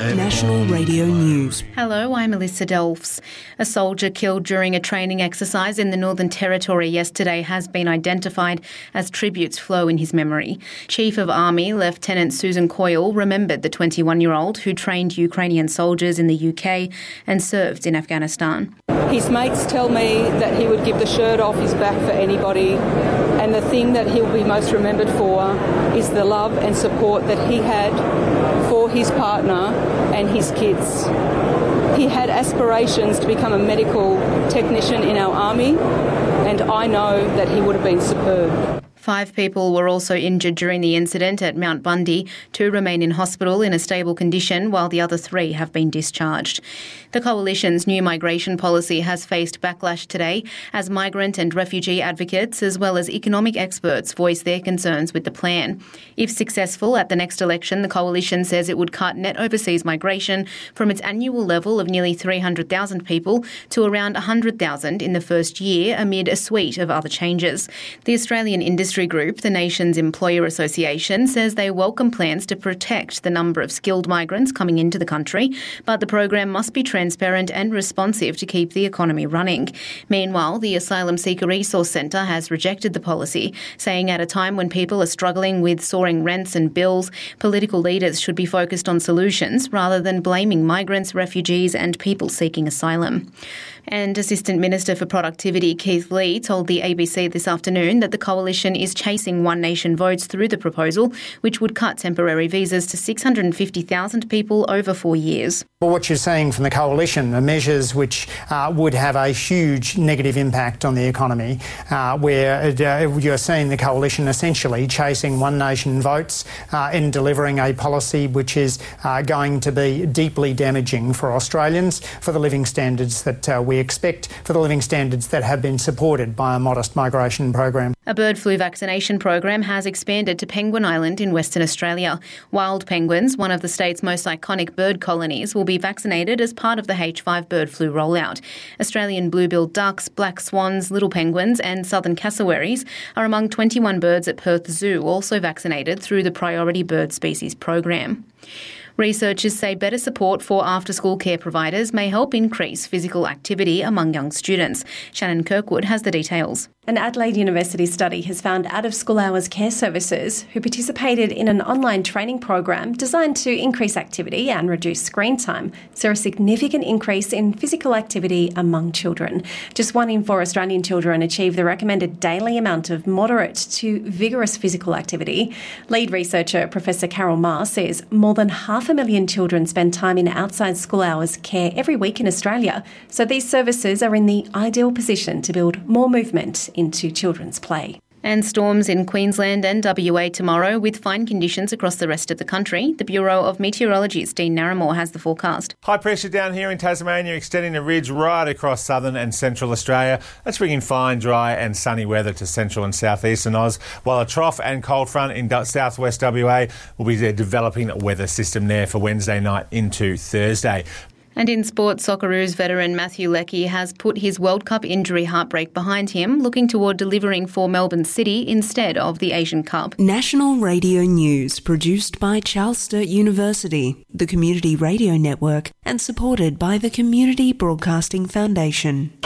National Radio News. Hello, I'm Melissa Delfs. A soldier killed during a training exercise in the Northern Territory yesterday has been identified as tributes flow in his memory. Chief of Army Lieutenant Susan Coyle remembered the 21-year-old who trained Ukrainian soldiers in the UK and served in Afghanistan. His mates tell me that he would give the shirt off his back for anybody, and the thing that he'll be most remembered for is the love and support that he had for his partner and his kids. He had aspirations to become a medical technician in our army, and I know that he would have been superb. 5 people were also injured during the incident at Mount Bundy. 2 remain in hospital in a stable condition, while the other 3 have been discharged. The Coalition's new migration policy has faced backlash today as migrant and refugee advocates as well as economic experts voice their concerns with the plan. If successful at the next election, the Coalition says it would cut net overseas migration from its annual level of nearly 300,000 people to around 100,000 in the first year amid a suite of other changes. The Australian Industry Group, the nation's employer association, says they welcome plans to protect the number of skilled migrants coming into the country, but the program must be transparent and responsive to keep the economy running. Meanwhile, the Asylum Seeker Resource Centre has rejected the policy, saying at a time when people are struggling with soaring rents and bills, political leaders should be focused on solutions rather than blaming migrants, refugees and people seeking asylum. And Assistant Minister for Productivity Keith Lee told the ABC this afternoon that the Coalition is chasing One Nation votes through the proposal, which would cut temporary visas to 650,000 people over 4 years. Well, what you're seeing from the Coalition are measures which would have a huge negative impact on the economy, where you're seeing the Coalition essentially chasing One Nation votes in delivering a policy which is going to be deeply damaging for Australians, for the living standards that we expect, for the living standards that have been supported by a modest migration program. A bird flu vaccination program has expanded to Penguin Island in Western Australia. Wild penguins, one of the state's most iconic bird colonies, will be vaccinated as part of the H5 bird flu rollout. Australian blue-billed ducks, black swans, little penguins and southern cassowaries are among 21 birds at Perth Zoo also vaccinated through the Priority Bird Species program. Researchers say better support for after-school care providers may help increase physical activity among young students. Shannon Kirkwood has the details. An Adelaide University study has found out-of-school hours care services who participated in an online training program designed to increase activity and reduce screen time saw a significant increase in physical activity among children. Just 1 in 4 Australian children achieve the recommended daily amount of moderate to vigorous physical activity. Lead researcher Professor Carol Marr says more than 500,000 children spend time in outside school hours care every week in Australia, so these services are in the ideal position to build more movement into children's play. And storms in Queensland and WA tomorrow with fine conditions across the rest of the country. The Bureau of Meteorology's Dean Narramore has the forecast. High pressure down here in Tasmania extending the ridge right across southern and central Australia. That's bringing fine, dry and sunny weather to central and southeastern Oz, while a trough and cold front in southwest WA will be developing a weather system there for Wednesday night into Thursday. And in sport, Socceroos veteran Matthew Leckie has put his World Cup injury heartbreak behind him, looking toward delivering for Melbourne City instead of the Asian Cup. National Radio News, produced by Charles Sturt University, the Community Radio Network, and supported by the Community Broadcasting Foundation.